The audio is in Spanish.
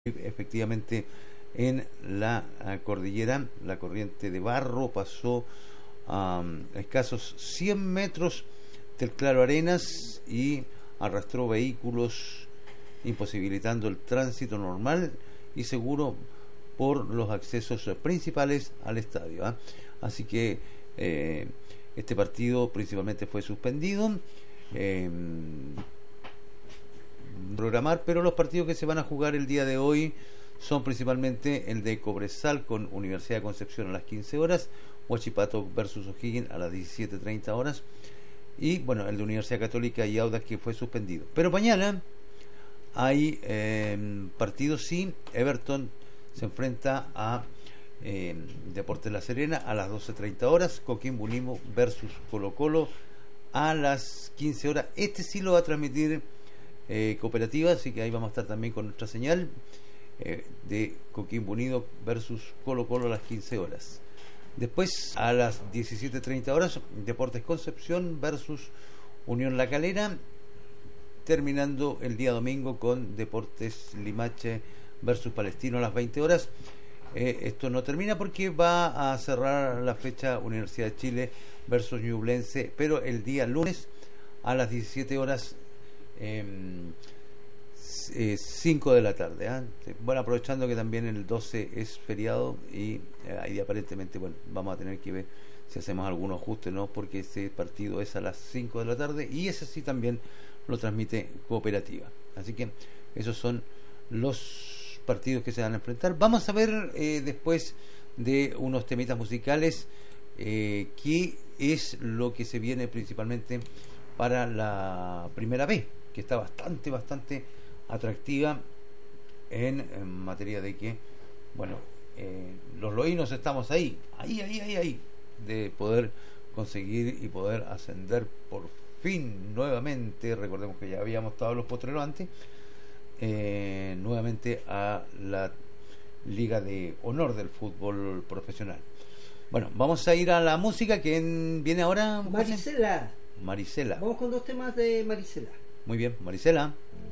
Efectivamente, en la cordillera, la corriente de barro pasó a escasos 100 metros del Claro Arenas y arrastró vehículos, imposibilitando el tránsito normal y seguro por los accesos principales al estadio, ¿eh? Así que este partido principalmente fue suspendido. Programar, pero los partidos que se van a jugar el día de hoy son principalmente el de Cobresal con Universidad de Concepción a las 15 horas, Huachipato versus O'Higgins a las 17:30 horas, y bueno, el de Universidad Católica y Audax, que fue suspendido. Pero mañana hay partidos. Sí, Everton se enfrenta a Deportes La Serena a las 12:30 horas, Coquimbo Unido versus Colo Colo a las 15 horas. Este sí lo va a transmitir Cooperativa, así que ahí vamos a estar también con nuestra señal de Coquimbo Unido versus Colo Colo a las 15 horas. Después a las 17:30 horas Deportes Concepción versus Unión La Calera, terminando el día domingo con Deportes Limache versus Palestino a las 20 horas. Esto no termina porque va a cerrar la fecha Universidad de Chile versus Ñublense, pero el día lunes a las 17 horas 5 de la tarde, ¿eh? Bueno, aprovechando que también el 12 es feriado y ahí aparentemente, bueno, vamos a tener que ver si hacemos algún ajuste, ¿no? Porque ese partido es a las 5 de la tarde y ese sí también lo transmite Cooperativa. Así que esos son los partidos que se van a enfrentar. Vamos a ver después de unos temitas musicales qué es lo que se viene principalmente para la primera B, que está bastante atractiva en materia de que, bueno, los loínos estamos ahí, de poder conseguir y poder ascender por fin nuevamente. Recordemos que ya habíamos estado los potreros antes, nuevamente a la Liga de Honor del Fútbol Profesional. Bueno, vamos a ir a la música. ¿Quién viene ahora? Marisela. Marisela. Vamos con dos temas de Marisela. Muy bien, Marisela.